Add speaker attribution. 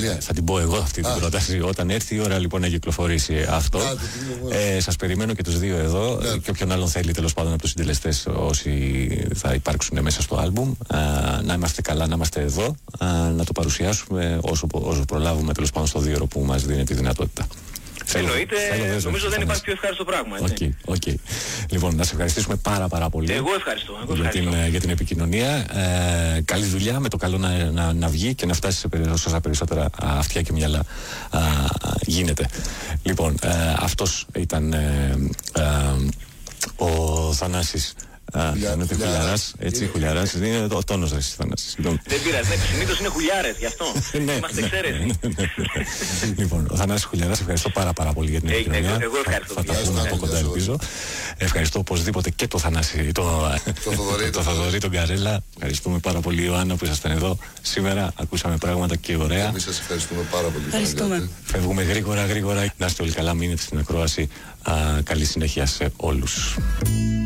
Speaker 1: επικοινωνία.
Speaker 2: Θα την πω εγώ αυτή την πρόταση. Όταν έρθει η ώρα λοιπόν να κυκλοφορήσει αυτό, σας περιμένω και τους δύο εδώ και όποιον άλλον θέλει τέλος πάντων από τους συντελεστές όσοι θα υπάρξουν μέσα στο άλμπουμ, να είμαστε καλά, να είμαστε εδώ, να το παρουσιάσουμε όσο προλάβουμε τέλος πάντων στο 2 ώρο που μας δίνει τη δυνατότητα.
Speaker 3: Εννοείται, νομίζω δεν υπάρχει πιο ευχάριστο πράγμα.
Speaker 2: Okay. Λοιπόν, να σε ευχαριστήσουμε πάρα πολύ.
Speaker 3: Εγώ ευχαριστώ.
Speaker 2: Για την επικοινωνία. Καλή δουλειά, με το καλό να βγει και να φτάσει σε όσα περισσότερα αυτιά και μυαλά γίνεται. Λοιπόν, αυτός ήταν ο Θανάσης. Είναι Χουλιάρας, έτσι, Χουλιάρας, είναι ο τόνος της Θανάσης.
Speaker 3: Δεν πειράζει, συνήθως είναι Χουλιάρες, γι' αυτό. Είμαστε εξαίρετοι.
Speaker 2: Λοιπόν, ο Θανάσης Χουλιάρας, ευχαριστώ πάρα πολύ για την επικοινωνία.
Speaker 3: Εγώ ευχαριστώ.
Speaker 2: Θα τα πούμε από κοντά, ελπίζω. Ευχαριστώ οπωσδήποτε και το Θανάση, το Θοδωρή, τον Καρέλα. Ευχαριστούμε πάρα πολύ, Ιωάννα, που ήσασταν εδώ σήμερα. Ακούσαμε πράγματα και ωραία.
Speaker 1: Εμείς σας ευχαριστούμε πάρα πολύ.
Speaker 2: Φεύγουμε γρήγορα. Να είστε όλοι καλά, μείνετε στην ακρόαση. Καλή συνέχεια σε όλους.